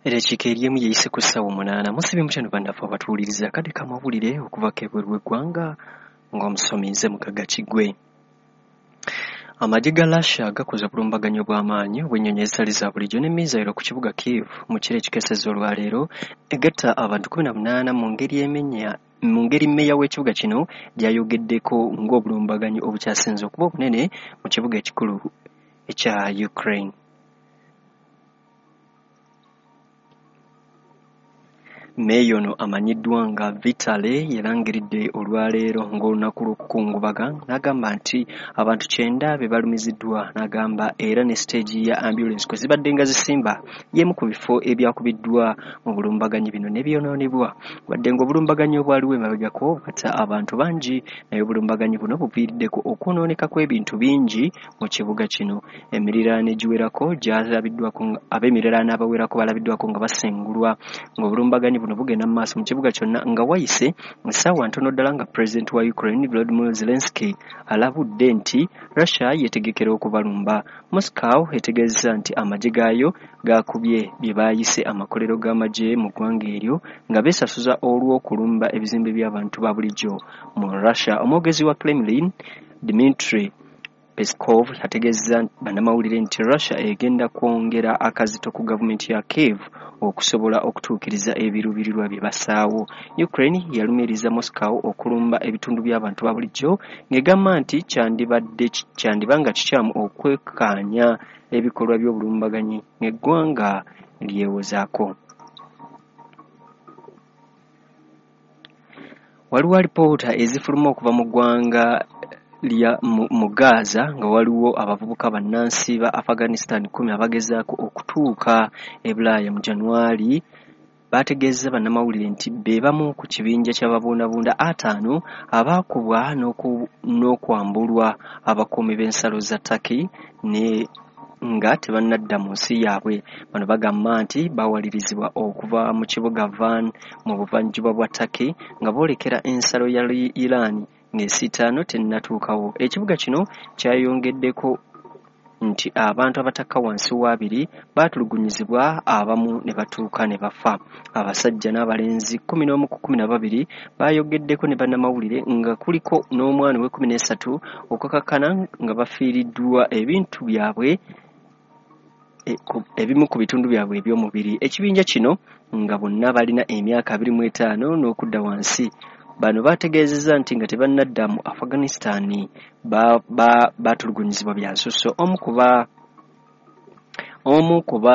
Edakiika eryemu yeyise ku ssaawa 8 musibe mutano bandafu abatuwuliriza akadde kamawulire okuva k'ebweru w'eggwanga ng'omusomize Mugaga Kigwe. Amagye ga Russia gakoze obulumbaganyo bw'amaanyi obw'ennyonyi ezitali za bulijjo ne mizairo ku kibuga Kyiv mu kiro ekikesezza olwaleero egatta abantu 18 mu ngeri mmeeya w'ekibuga kino gy'ayogeddeko ng'obulumbaganyi obukyasinze okuba obunene mu kibuga ekikulu ekya Ukraine. Meeyo ono amanyiddwa nga Vitale yalangiridde olwaleero ng'olunaku lw'okukungubaga n'agamba nti abantu 9 be balumiziddwa n'agamba era ne siteegi ya ambulance kwe zibadde nga zisimba y'emu ku bifo ebyakubiddwa mu bulumbaganyi bino ne byonoonebwa wadde ng'obulumbaganyi obwaliwo emabegako bwatta abantu bangi naye obulumbaganyi buno buviiriddeko okwonooneka kw'ebintu bingi mu kibuga kino. Emiriraano egiwerako gyalabiddwako ab'emiriraano abawerako balabiddwako nga basengulwa ng'obulumbaganyi bugenda mu maaso mu kibuga kyonna nga wayise essaawa ntono ddala nga Pulezidenti wa Ukraine Volodymyr Zelensky alabudde nti Russia yeetegekera okubalumba. Moscow etegeezezza nti amagye gaayo gaakubye bye baayise amakolero g'amagye mu ggwanga eryo nga beesasuza olw'okulumba ebizimbe by'abantu ba bulijjo mu Russia. Omwogezi wa Kremlin Dmitry Peskov yategeezza bannamawulire nti Russia egenda kwongera akazito ku gavumenti ya Kiev okusobola okutuukiriza ebiruubirirwa bye basaawo. Ukraine yalumiriza Moscow okulumba ebitundu by'abantu ba bulijjo ng'egamba nti kyandiba nga kikyamu okwekaanya ebikolwa by'obulumbaganyi ng'eggwanga lyewozaako. Waliwo alipoota ezifuluma okuva mu ggwanga mu Gaza nga waliwo abavubuka bannansi ba Afghanistan 10 abagezaako okutuuka e Bulaaya mu January bategeezza bannamawulire nti be bamu ku kibinja ky'ababuundabunda 5 abaakubwa n'okwambulwa abakuumi b'ensalo za Turkey nga tebannadda mu nsi yaabwe. Bano bagamba nti bawalirizibwa okuva mu kibuga Van mu buvanjuba bwa Turkey nga boolekera ensalo ya Iran ng'esiitaano tennatuukawo. Ekibuga kino kyayongeddeko nti abantu abatakka wansi wa 2 baatulugunyizibwa abamu ne batuuka ne bafa. Abasajja n'abalenzi 11 ku 12 baayogeddeko ne bannamawulire nga kuliko n'omwana we 13 okukakana nga bafiiriddwa ebintu byabwe ebimu ku bitundu byabwe eby'omubiri. Ekibinja kino nga bonna balina emyaka 25 n'okudda wansi. Bano bategeezezza nti nga tebannadda mu Afghanistan baatulugunyizibwa bya nsusso. Omu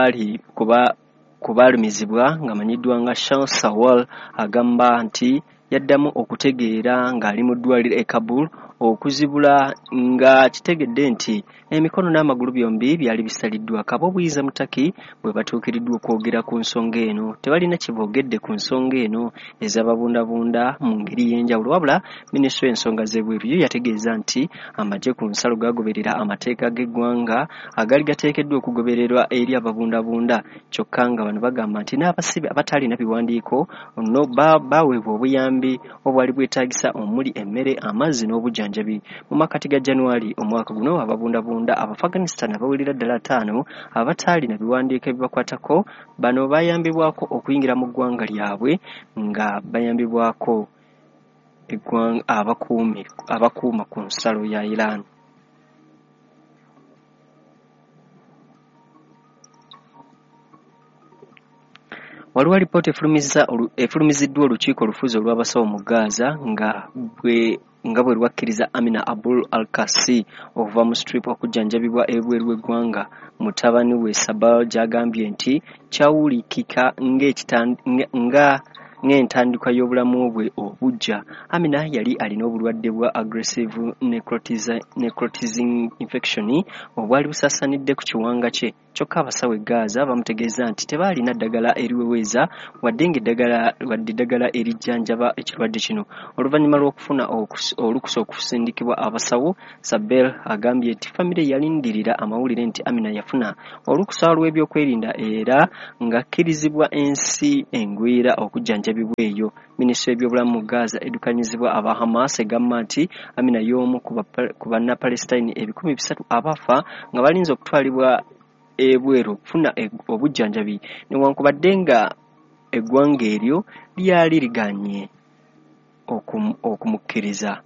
ku baalumizibwa ng'amanyiddwa nga Charles Sawal agamba nti yaddamu okutegeera ng'ali mu ddwaliro e Kabul okuzibula nga kitegedde nti emikono n'amagulu byombi byali bisaliddwa. Kabobwiza mu Turkey bwe batuukiriddwa okwogera ku nsonga eno. Tebalina kye boogedde ku nsonga eno ez'ababundabunda mu ngeri y'enjawulo wabula minisitule y'ensonga z'ebweru yo yategeeza nti amagye ku nsalo gagoberera amateeka g'eggwanga agali gateekeddwa okugobererwa eri ababundabunda kyokka nga bano bagamba nti n'abasibe abataalina biwandiiko nno baweebwa obuyambi obwali bwetaagisa omuli emmere, amazzi n'obujjanjabi. Mu makkati ga January omwaka guno ababundabunda Abafghanistan abawulira ddala 5 abataalina biwandiiko ebibakwatako bano bayambibwako okuyingira mu ggwanga lyabwe nga bayambibwako abakuuma ku nsalo ya Iran. Waliwo alipoota efulumiziddwa olukiiko olufuzi olw'abasawo mu Gaza nga bwe lwakkiriza Amina Abul Al-Kasi okuva mu strip okujjanjabibwa ebweru w'eggwanga. Mutabani we Sabal gy'agambye nti kyawulikika ng'entandikwa y'obulamu bwe obuggya. Amina yali alina obulwadde bwa aggressive necrotizing infection obwali busaasaanidde ku kiwanga kye kyokka abasawo e Gaza bamutegeeza nti tebaalina ddagala eriweweeza wadde eddagala erijjanjaba ekirwadde kino. Oluvannyuma lw'okufuna olukusa okusindikibwa abasawo, Sabel agambye nti famire yalindirira amawulire nti Amina yafuna olukusa lw'ebyokwerinda era ng'akkirizibwa ensi engwira okujjanjabibwa eyo. Minisitule y'ebyobulamu mu Gaza edukanyizibwa aba Hamas egamba nti Amina y'omu ku bannapalestine 300 abafa nga balinze okutwalibwa ebweru okufuna obujjanjabi newankubadde nga eggwanga eryo lyali liganye okumukkiriza.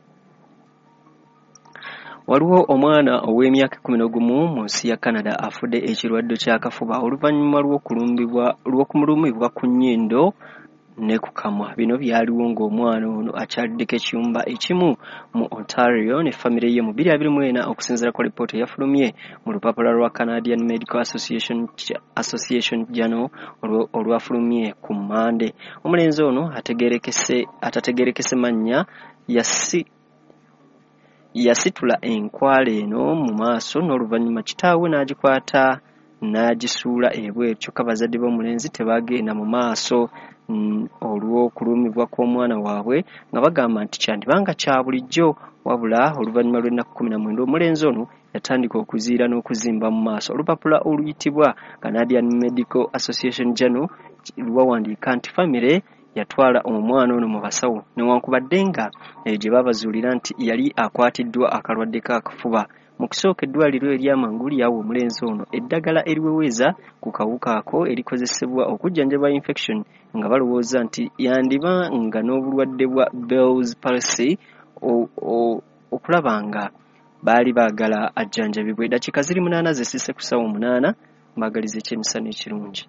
Waliwo omwana ow'emyaka 11 mu nsi ya Canada afudde ekirwadde ky'akafuba oluvannyuma lw'okumulumibwa ku nnyindo ne ku kamwa. Bino byaliwo ng'omwana ono akyaliddeko ekiyumba ekimu mu Ontario ne famire ye mu 2024 okusinziira ku lipoota eyafulumye mu lupapula lwa Canadian Medical Association Journal olwafulumye ku Mande. Omulenzi ono atategeerekese mannya yasitula enkwale eno mu maaso n'oluvannyuma kitaawe n'agikwata n'agisuula ebweru. Kyokka bazadde b'omulenzi tebaagenda mu maaso olw'okulumibwa kw'omwana waabwe nga bagamba nti kyandibanga kya bulijjo, wabula oluvannyuma lw'ennaku 19 omulenzi ono yatandika okuziira n'okuzimba mu maaso. Olupapula oluyitibwa Canadian Medical Association Journal lwawandiika nti famire yatwala omwana ono mu basawo newankubadde nga gye baabazuulira nti yali akwatiddwa akalwadde k'akafuba. Mu kusooka eddwaliro eryamangu lyawa omulenzi ono eddagala eriweweeza ku kawuka ako erikozesebwa okujjanjaba infection nga balowooza nti yandiba nga n'obulwadde bwa Bell's palsy okulaba nga baali baagala ajjanjabibwe. Dakiika ziri 8 zisise ku ssaawa 8 mbagaliza ekyemisana ekirungi.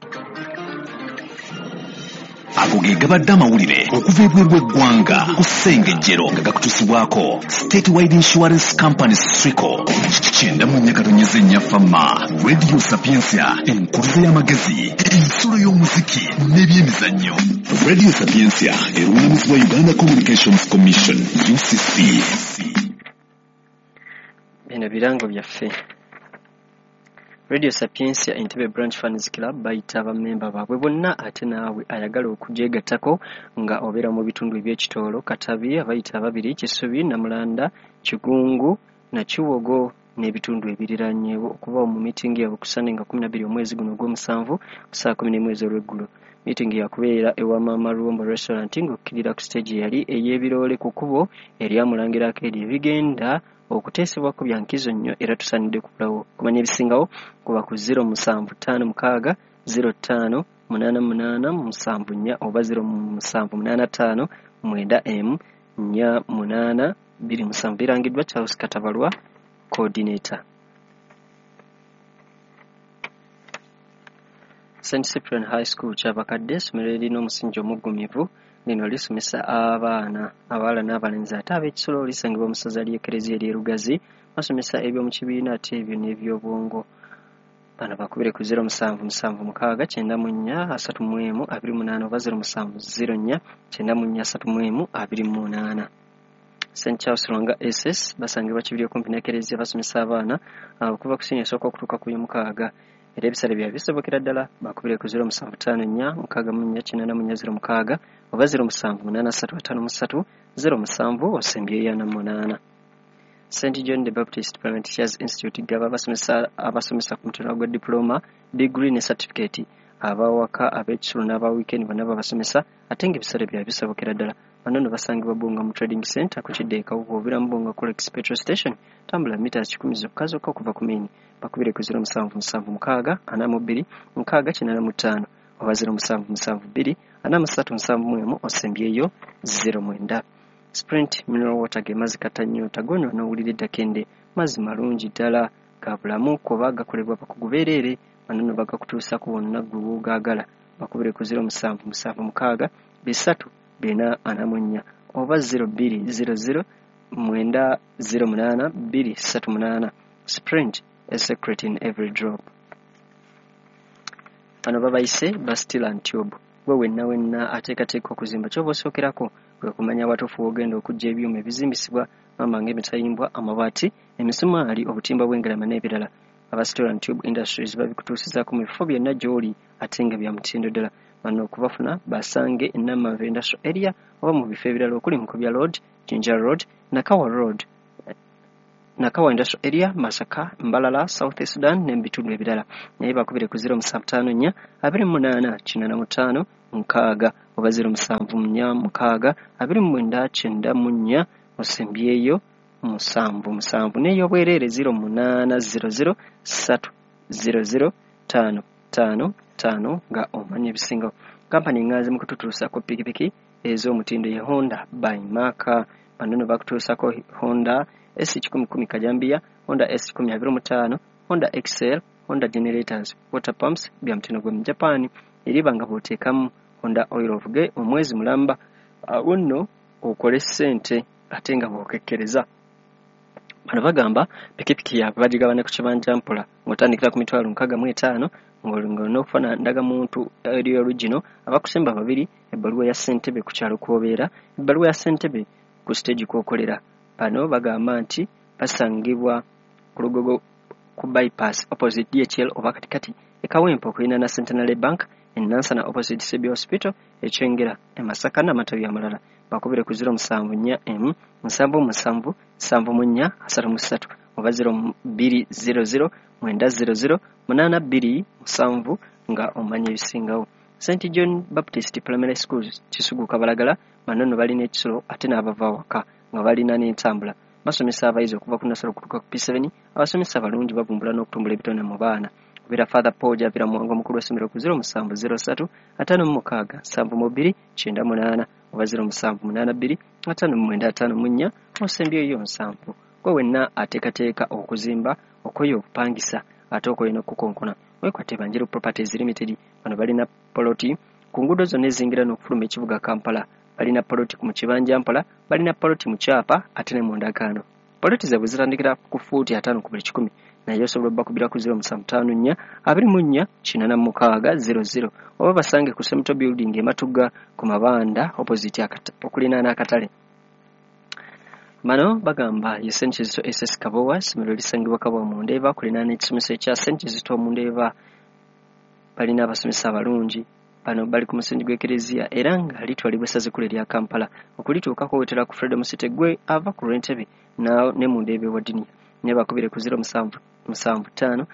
Ago ge gabadde amawulire okuva ebweru w'eggwanga ku ssengejjero nga gakutusibwako Statewide Insurance Company Srico 94.4 Fama Radio Sapiensia enkuluze y'amagezi ensolo y'omuziki n'ebyemizannyo. Radio Sapiensia erungamizibwa Uganda Communications Commission UCC. Bino birango byaffe. Radio Sapiensia Entebbe Branch Fans Club bayita abamemba baabwe bonna ate naawe ayagala okujeegattako nga obeera mu bitundu eby'ekitoolo Katabi abayita ababiri Kisubi Namulanda Kigungu na Kiwogo n'ebitundu ebiriraanyeewo okuba mu mitingi yaabwe ku Sande nga 12 omwezi guno ogw'omusanvu ku saa 11 olw'eggulu. Mitingi yakubeera ewa Mama Luwombo Restaurant ng'okkirira ku stage yali ey'ebiroole ku kkubo eryamulangirako eryo ebigenda okuteesebwako bya nkizo nnyo era tusaanidde kubulawo. Kumanya ebisingawo kuba ku 0756 05 88 oba 0785 9M 482 birangiddwa Charles Katabalwa coordinator. St. Cyprian High School Kyabakadde essomero erina omusingi omuggumivu lino lisomesa abaana abawala n'abalenzi ate ab'ekisolo lisangibwa mu ssaza ly'Eklezia ery'Erugazi basomesa eby'omu kibiina ate ebyo n'ebyobwongo. Bano bakubire ku 0776943128 oba 0704943128. St. Charles Lwanga SS basangibwa Kibiri okumpi n'Eklezia basomesa abaana okuva ku siniya esooka okutuuka ku y'omukaaga. Era ebisale bya bisobokera ddala bakubire ku 0754 oba 078353 osembyeyo 48. St. John the Baptist Primary Teachers Institute gaba abasomesa ku mutendera gwa diploma, degree ne certificate abawaka ab'ekisulu n'aba weekend bonna babasomesa ate ng'ebisale bya bisobokera ddala. Bano no basangibwa Bonga mu Trading Center ku Kiddeeka obubira mu Bonga Colex Petrol Station tambula meters 10 zokka zokka okuva ku main. Bakubire ku 0776 42 685 oba 0772 4371 osembyeyo 09. Sprint Mineral Water ge mazzi katanyota gono n'owulira kende mazzi malungi ddala ga bulamu kuba gakolebwa bakugu bereere bano no bagakutuusa ku wonna gwe wogaagala. Bakubire ku 0776 3 oba 0200 908 238. Sprint, a secret in every drop. Bano babayise Bastila Ntiobo gwe wenna ateekateeka okuzimba ky'oba osookerako kwe kumanya watuufu w'ogenda okujja ebyuma ebizimbisibwa mama ng'emitayimbwa, amabaati, emisumaali, obutimba bw'engalama n'ebirala. Abasitula Ntiobo Industries babikutuusizaako mu bifo byonna gy'oli ate nga bya mutindo ddala. Bano okubafuna basange Namave Industrial Area oba mu bifo ebirala okuli Mukobya Road, Jinja Road, Nakawa Road, Nakawa Industrial Area, Masaka, Mbalala, South Sudan n'ebitundu ebirala. Naye bakubire ku 0754 28 85 6 oba 0746 29 osembyeyo 77 n'ey'obwereere 0800 005555 nga omanya ebisingawo. Kampani ngazi mu kututuusako pikipiki ez'omutindo ye Honda by Mark. Bano no bakutuusako Honda S1010 Kajambia, Honda S1025, Honda XL, Honda generators, water pumps bya mutindo gwa Japan. Eriba nga bwoteekamu Honda oil of gay omwezi mulamba awo nno okole ssente ate nga bwokekkereza. Bano bagamba pikipiki yaabwe bagigabane ku kibanja mpola ng'otandikira ku mitwalo 65 ng'olina okufuna ndagamuntu eri original abakusemba babiri, ebbaluwa ya ssentebe ku kyalo kw'obeera, ebbaluwa ya ssentebe ku stage kw'okolera. Bano bagamba nti basangibwa ku Lugogo ku bypass opposite DHL oba katikati ekawempo okulina na Centenary Bank, Nansana opposite CB Hospital, Echengera, Masaka n'amatabi amalala. Bakubire ku 074 777 743 oba 0200 900 827 nga omanya ebisingawo. St. John Baptist Primary School Kisugu Kabalagala bano balina ekisolo ate n'abava waka nga balina n'entambula. Basomesa abayizi okuva ku nasalo okutuuka ku P7. Abasomesa abalungi bavumbula n'okutumbula ebitone mu baana. Bira Father Paul Javira Mwango mukulu w'essomero ku 0703 56 72 98 oba 0782 5954 osembyeyo 7. Gwe wenna ateekateeka okuzimba okoyo okupangisa ate okoyina okukonkona wekwate Banjiro Properties Limited. Bano balina poloti ku nguudo zonna ezingira n'okufuluma ekibuga Kampala. Balina poloti mu kibanja Mpala, balina poloti mu Kyapa ate ne mu Ndagaano. Poloti zaabwe zitandikira ku fuuti 5 ku buli 10 naye osobola bakubira ku 0754 24 86 oba basange ku Semto Building Ematuga ku Mabanda opposite okulinaana akatale. Bano bagamba ye St. Kizito SS Kabowa essomero lisangibwa Kabowa mu Ndeeba kulinaana ekisomesa ekya St. Kizito mu Ndeeba. Balina abasomesa abalungi. Bano bali ku musingi gw'ekereziya era nga litwalibwa essaza ekkulu erya Kampala. Okulituukako wetera ku Freedom City gwe ava ku Lwentebe ne mu Ndeeba ewa Dinia. Ne bakubire ku 075 21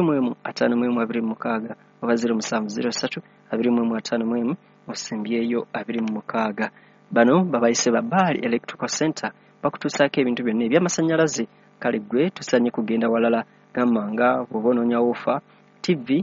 55 oba 0703 25 osembyeyo 26. Bano babayise Babaali Electrical Center bakutuusaako ebintu byonna eby'amasannyalaze. Kale gwe tusanye kugenda walala gammanga bw'oba onoonya woofa, TV,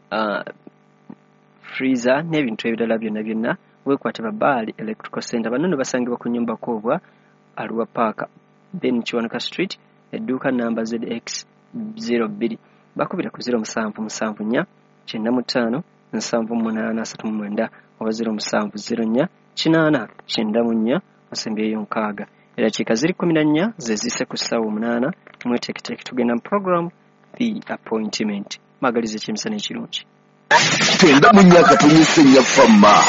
freezer n'ebintu ebirala byonna weekwate Babaali Electrical Center. Bano no basangibwa ku nnyumba Koobwa Arua Park Ben Kiwanuka Street edduuka namba ZX 02. Bakubira ku 0774 95 7839 oba 0704 8 94 osembyeyo 6. Era kika ziri 14 zezise ku ssaawa 8 mweteeketeeke tugenda mu program The Appointment. Magaliza eky'emisana ekirungi. Tenda munyaka tunyise nnyafamma.